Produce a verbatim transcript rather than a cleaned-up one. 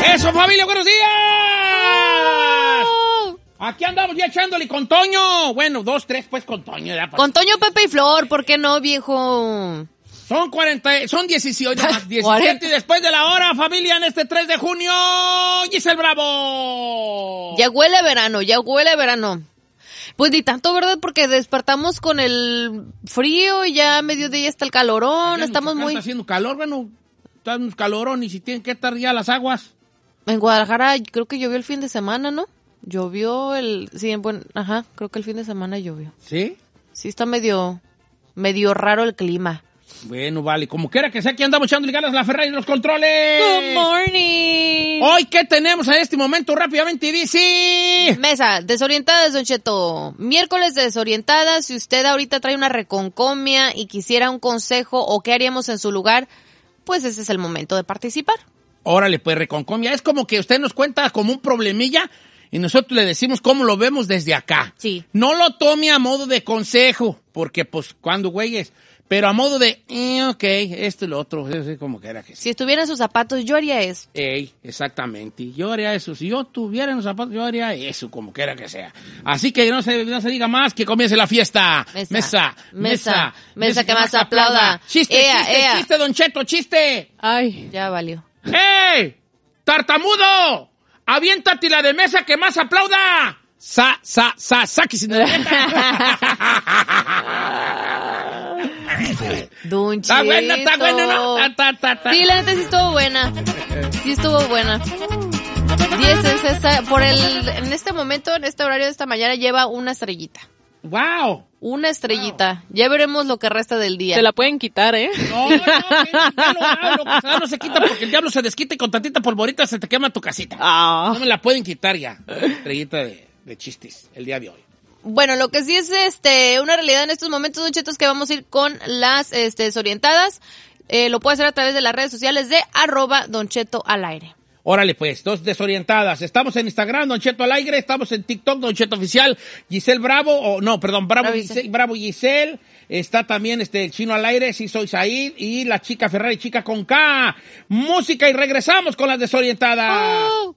¡Eso, familia! ¡Buenos días! Aquí andamos ya echándole con Toño. Bueno, dos, tres, pues con Toño. Ya, pues. Con Toño, Pepe y Flor, ¿por qué no, viejo? Son cuarenta, son dieciocho, diecisiete y después de la hora, familia, en este tres de junio, Giselle Bravo. Ya huele verano, ya huele verano. Pues ni tanto, ¿verdad? Porque despertamos con el frío y ya a mediodía está el calorón, Allá estamos muy... Está haciendo calor, bueno, está un calorón y si tienen que estar ya las aguas. En Guadalajara creo que llovió el fin de semana, ¿no? Llovió el... Sí, bueno, ajá, creo que el fin de semana llovió. ¿Sí? Sí, está medio... medio raro el clima. Bueno, vale, como quiera que sea, aquí andamos echándole ganas a la Ferrari y los controles. Good morning. Hoy, ¿qué tenemos en este momento? Rápidamente, dice. Mesa, desorientadas, Don Cheto. Miércoles de desorientadas. Si usted ahorita trae una reconcomia y quisiera un consejo o qué haríamos en su lugar, pues ese es el momento de participar. Órale, pues, reconcomia. Es como que usted nos cuenta como un problemilla y nosotros le decimos cómo lo vemos desde acá. Sí. No lo tome a modo de consejo, porque, pues, cuando güeyes... Pero a modo de, eh, ok, esto y lo otro, es como que era que sí. Si estuviera en sus zapatos, yo haría eso. Ey, exactamente, yo haría eso. Si yo tuviera en los zapatos, yo haría eso, como quiera que sea. Así que no se, no se diga más, que comience la fiesta. Mesa, mesa, mesa, mesa, mesa que más aplauda. Chiste, Ea, chiste, ea. chiste, Don Cheto, chiste. Ay. Ya valió. ¡Ey! ¡Tartamudo! ¡Aviéntate la de mesa que más aplauda! Sa, sa, sa, sa, que sin Don Cheto. Está buena, está buena, ¿no? Ta, ta, ta, ta. Sí, la neta sí estuvo buena. Sí estuvo buena. diez es esta, por el, en este momento, en este horario de esta mañana, lleva una estrellita. ¡Wow! Una estrellita. Wow. Ya veremos lo que resta del día. Se la pueden quitar, ¿eh? No, no, ya lo hablo, que se da no se quita porque el diablo se desquita y con tantita polvorita se te quema tu casita. Ah. No me la pueden quitar ya. Estrellita de, de chistes el día de hoy. Bueno, lo que sí es este una realidad en estos momentos, Don Cheto, es que vamos a ir con las este, desorientadas. Eh, lo puede hacer a través de las redes sociales de arroba Don Cheto al aire. Órale, pues, dos desorientadas. Estamos en Instagram, Don Cheto al aire. Estamos en TikTok, Don Cheto Oficial. Giselle Bravo, o no, perdón, Bravo, Bravo Giselle. Bravo Giselle. Está también este el Chino al aire, sí soy Said. Y la chica Ferrari, chica con K. Música y regresamos con las desorientadas. Oh.